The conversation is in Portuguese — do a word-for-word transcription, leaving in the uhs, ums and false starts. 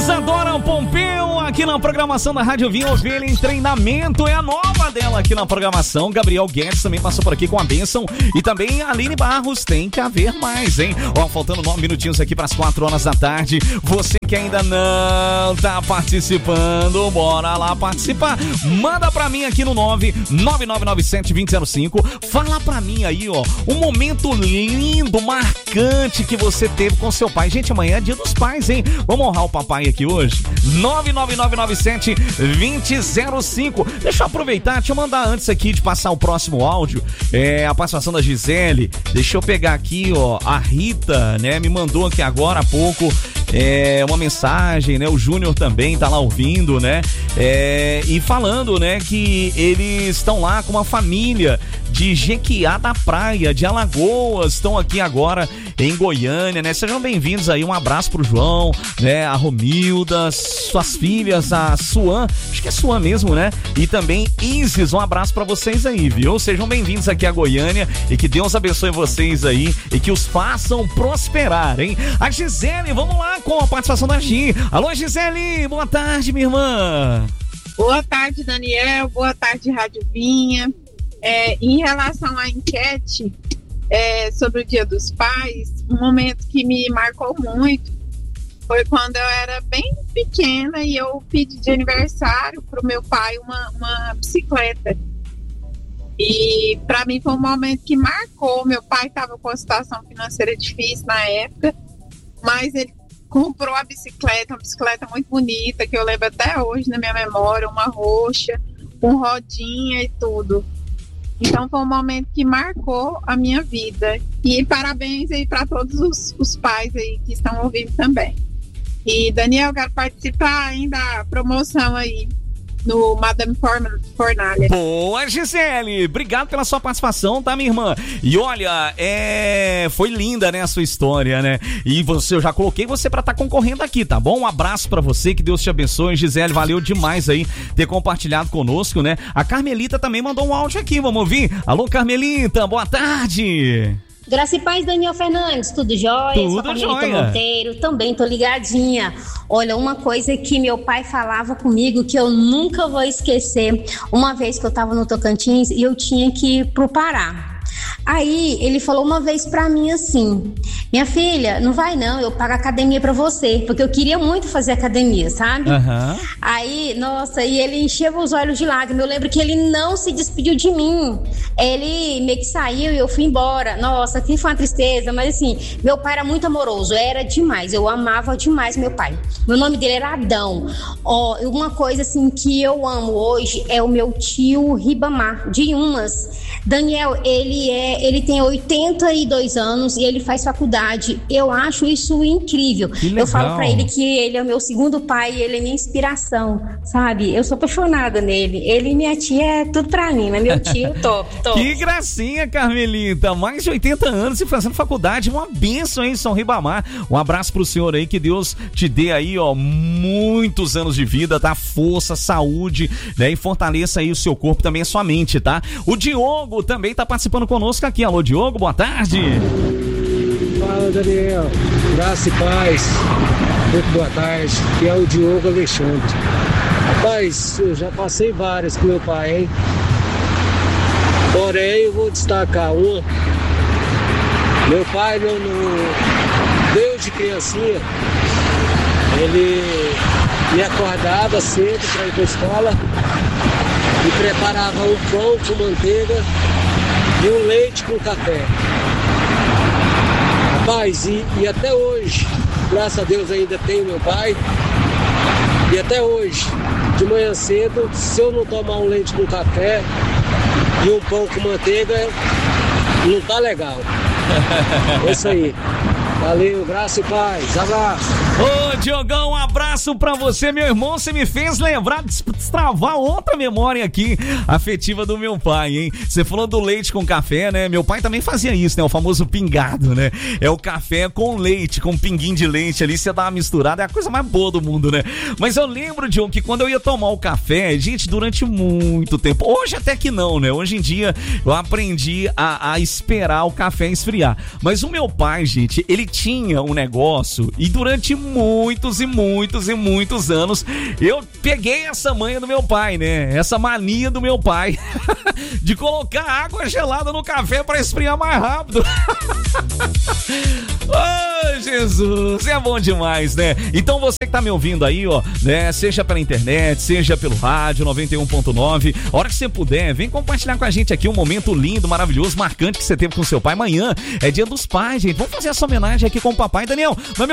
Isadora Pompeu, aqui na programação da Rádio Vinho Ovelha em Treinamento, é a nova dela aqui na programação. Gabriel Guedes também passou por aqui com a bênção. E também a Aline Barros, tem que haver mais, hein? Ó, faltando nove minutinhos aqui para as quatro horas da tarde. Você que ainda não tá participando, bora lá participar. Manda pra mim aqui no nove nove nove nove sete dois zero zero cinco. Fala pra mim aí, ó, um momento lindo, marcante que você teve com seu pai. Gente, amanhã é dia dos pais, hein? Vamos honrar o papai aqui hoje? nove nove nove nove sete dois zero cinco. Deixa eu aproveitar, deixa eu mandar antes aqui de passar o próximo áudio, é, a participação da Gisele. Deixa eu pegar aqui, ó, a Rita, né, me mandou aqui agora há pouco é, uma mensagem, né, o Júnior também tá lá ouvindo, né, é, e falando, né, que eles estão lá com uma família de Jequiá da Praia, de Alagoas, estão aqui agora em Goiânia, né? Sejam bem-vindos aí, um abraço pro João, né? A Romilda, suas filhas, a Suan, acho que é Suan mesmo, né? E também Isis, um abraço pra vocês aí, viu? Sejam bem-vindos aqui a Goiânia e que Deus abençoe vocês aí e que os façam prosperar, hein? A Gisele, vamos lá com a participação da Gi. Alô, Gisele, boa tarde, minha irmã. Boa tarde, Daniel, boa tarde, Rádio Vinha. É, em relação à enquete é, sobre o Dia dos Pais, um momento que me marcou muito foi quando eu era bem pequena e eu pedi de aniversário para o meu pai uma, uma bicicleta. E para mim foi um momento que marcou. Meu pai estava com uma situação financeira difícil na época, mas ele comprou a bicicleta, uma bicicleta muito bonita, que eu lembro até hoje na minha memória, uma roxa, com rodinha e tudo. Então foi um momento que marcou a minha vida. E parabéns aí para todos os, os pais aí que estão ouvindo também. E Daniel, quero participar ainda da promoção aí no Madame Fornalha. Boa, Gisele, obrigado pela sua participação, tá, minha irmã? E olha, é... foi linda, né, a sua história, né? E você, eu já coloquei você pra estar tá concorrendo aqui, tá bom? Um abraço pra você, que Deus te abençoe. Gisele, valeu demais aí ter compartilhado conosco, né? A Carmelita também mandou um áudio aqui, vamos ouvir? Alô, Carmelita, boa tarde! Graça e paz, Daniel Fernandes, tudo jóia? Tudo Sou Carmelita jóia. Monteiro, também tô ligadinha. Olha, uma coisa que meu pai falava comigo que eu nunca vou esquecer, uma vez que eu tava no Tocantins e eu tinha que ir pro Pará. Aí ele falou uma vez pra mim assim: minha filha, não vai não, eu pago academia pra você, porque eu queria muito fazer academia, sabe? Uhum. Aí, nossa, e ele encheu os olhos de lágrimas. Eu lembro que ele não se despediu de mim, ele meio que saiu e eu fui embora. Nossa, que foi uma tristeza, mas assim, meu pai era muito amoroso, era demais, eu amava demais meu pai. Meu nome dele era Adão. Ó, uma coisa assim que eu amo hoje é o meu tio Ribamar, de Umas. Daniel, ele é ele tem oitenta e dois anos e ele faz faculdade. Eu acho isso incrível. Eu falo pra ele que ele é o meu segundo pai e ele é minha inspiração, sabe? Eu sou apaixonada nele. Ele e minha tia é tudo pra mim, mas meu tio, top, top. Que gracinha, Carmelita. Mais de oitenta anos e fazendo faculdade. Uma bênção, hein, São Ribamar. Um abraço pro senhor aí, que Deus te dê aí, ó, muitos anos de vida, tá? Força, saúde, né? E fortaleça aí o seu corpo, também a sua mente, tá? O Diogo também tá participando conosco aqui. Alô, Diogo, boa tarde. Fala, Daniel. Graça e paz. Muito boa tarde. Aqui é o Diogo Alexandre. Rapaz, eu já passei várias com meu pai, hein? Porém, eu vou destacar uma. Meu pai, não, não, desde criancinha, ele me acordava cedo para ir para a escola e preparava um pão com manteiga e um leite com café. Rapaz, e, e até hoje, graças a Deus ainda tenho meu pai, e até hoje, de manhã cedo, se eu não tomar um leite com café e um pão com manteiga, não tá legal. É isso aí. Valeu, graça e paz, abraço. Ô, Diogão, um abraço pra você, meu irmão. Você me fez lembrar, destravar outra memória aqui afetiva do meu pai, hein? Você falou do leite com café, né? Meu pai também fazia isso, né? O famoso pingado, né? É o café com leite, com um pinguinho de leite ali, você dá uma misturada, é a coisa mais boa do mundo, né? Mas eu lembro, Diogo, que quando eu ia tomar o café, gente, durante muito tempo, hoje até que não, né? Hoje em dia eu aprendi a, a esperar o café esfriar. Mas o meu pai, gente, ele tinha um negócio e durante muitos e muitos e e muitos anos, eu peguei essa manha do meu pai, né? Essa mania do meu pai de colocar água gelada no café para esfriar mais rápido. Oh, Jesus, é bom demais, né? Então você que tá me ouvindo aí, ó, né? Seja pela internet, seja pelo rádio noventa e um ponto nove, a hora que você puder, vem compartilhar com a gente aqui um momento lindo, maravilhoso, marcante que você teve com seu pai. Amanhã é dia dos pais, gente. Vamos fazer essa homenagem aqui com o papai. Daniel, mas meu